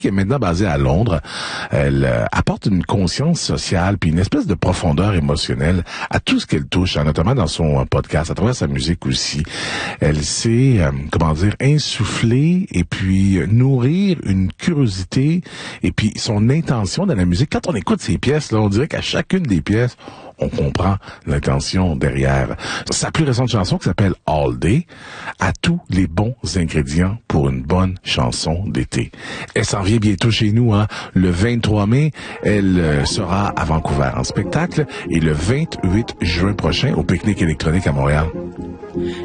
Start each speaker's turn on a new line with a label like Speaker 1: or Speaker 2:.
Speaker 1: qui est maintenant basée à Londres. Elle apporte une conscience sociale puis une espèce de profondeur émotionnelle à tout ce qu'elle touche, hein, notamment dans son podcast, à travers sa musique aussi. Elle sait, insuffler et puis nourrir une curiosité et puis son intention dans la musique. Quand on écoute ces pièces, là, on dirait qu'à chacune des pièces, on comprend l'intention derrière. Sa plus récente chanson qui s'appelle All Day a tous les bons ingrédients pour une bonne chanson d'été. Elle s'en vient bientôt chez nous, hein. Le 23 mai, elle sera à Vancouver en spectacle et le 28 juin prochain au Pique-Nique électronique à Montréal.